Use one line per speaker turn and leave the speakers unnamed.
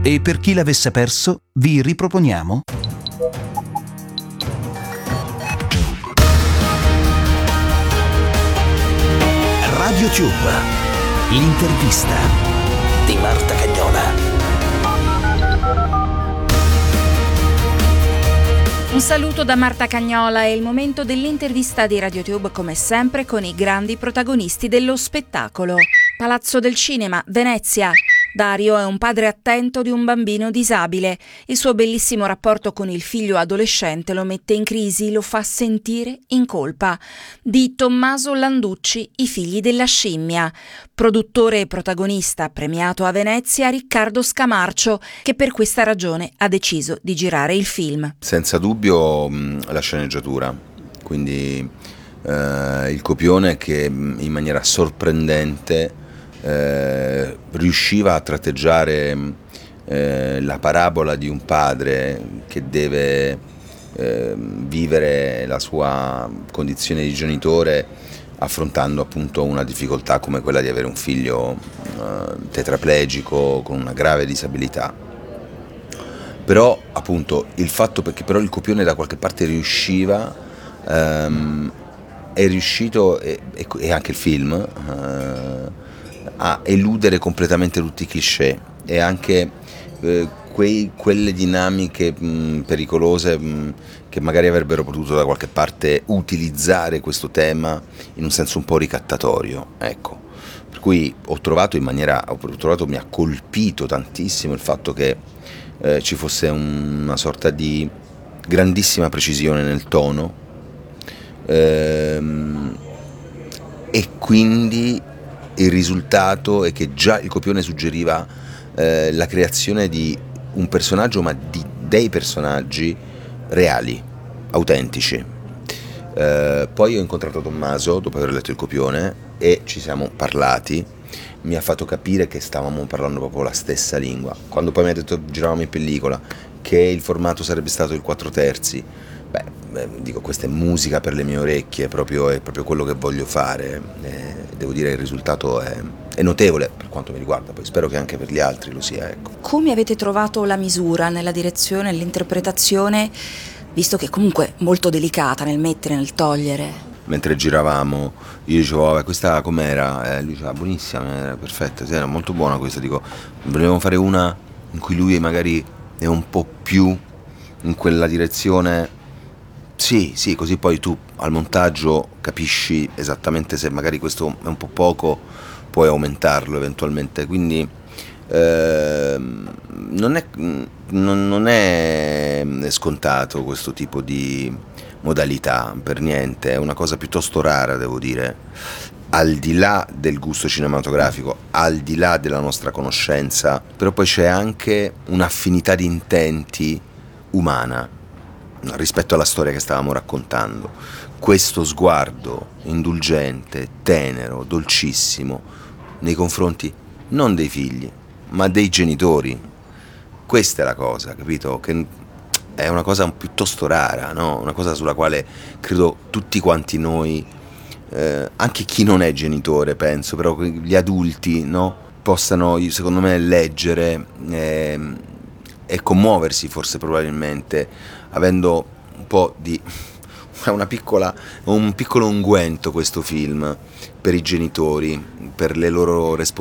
E per chi l'avesse perso, vi riproponiamo Radio Tube, l'intervista di Marta Cagnola.
Un saluto da Marta Cagnola, è il momento dell'intervista di RadioTube, come sempre con i grandi protagonisti dello spettacolo. Palazzo del Cinema, Venezia. Dario è un padre attento di un bambino disabile. Il suo bellissimo rapporto con il figlio adolescente lo mette in crisi, lo fa sentire in colpa. Di Tommaso Landucci, I figli della scimmia. Produttore e protagonista premiato a Venezia Riccardo Scamarcio, che per questa ragione ha deciso di girare il film.
Senza dubbio la sceneggiatura, quindi il copione che in maniera sorprendente riusciva a tratteggiare la parabola di un padre che deve vivere la sua condizione di genitore affrontando appunto una difficoltà come quella di avere un figlio tetraplegico con una grave disabilità. Però appunto il fatto perché però il copione da qualche parte riusciva, è riuscito e anche il film a eludere completamente tutti i cliché e anche quelle dinamiche pericolose che magari avrebbero potuto da qualche parte utilizzare questo tema in un senso un po' ricattatorio, ecco. Per cui mi ha colpito tantissimo il fatto che ci fosse una sorta di grandissima precisione nel tono e quindi il risultato è che già il copione suggeriva la creazione di un personaggio, ma di dei personaggi reali, autentici. Poi ho incontrato Tommaso dopo aver letto il copione e ci siamo parlati. Mi ha fatto capire che stavamo parlando proprio la stessa lingua. Quando poi mi ha detto giravamo in pellicola, che il formato sarebbe stato il 4/3, dico, questa è musica per le mie orecchie, è proprio quello che voglio fare. Devo dire il risultato è notevole per quanto mi riguarda, poi spero che anche per gli altri lo sia, ecco.
Come avete trovato la misura nella direzione, nell'interpretazione, visto che comunque è molto delicata nel mettere, nel togliere?
Mentre giravamo io dicevo questa com'era? Lui diceva buonissima, era perfetta, era molto buona questa, dico volevamo fare una in cui lui magari è un po' più in quella direzione. Sì, così poi tu al montaggio capisci esattamente se magari questo è un po' poco, puoi aumentarlo eventualmente, quindi non è scontato questo tipo di modalità, per niente, è una cosa piuttosto rara, devo dire, al di là del gusto cinematografico, al di là della nostra conoscenza, però poi c'è anche un'affinità di intenti umana rispetto alla storia che stavamo raccontando. Questo sguardo indulgente, tenero, dolcissimo nei confronti non dei figli, ma dei genitori. Questa è la cosa, capito? Che è una cosa piuttosto rara, no? Una cosa sulla quale credo tutti quanti noi, anche chi non è genitore, penso, però gli adulti, no? Possano, secondo me, leggere e commuoversi, forse probabilmente, avendo un po' di un piccolo unguento questo film per i genitori, per le loro responsabilità